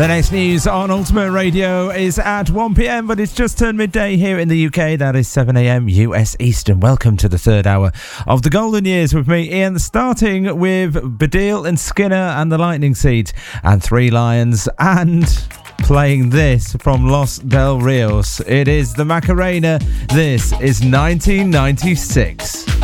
The next news on Ultimate Radio is at 1 p.m, but it's just turned midday here in the UK. That is 7 a.m. US Eastern. Welcome to the third hour of the Golden Years with me, Ian, starting with Baddiel and Skinner and the Lightning Seed and Three Lions, and playing this from Los Del Rios. It is the Macarena. This is 1996.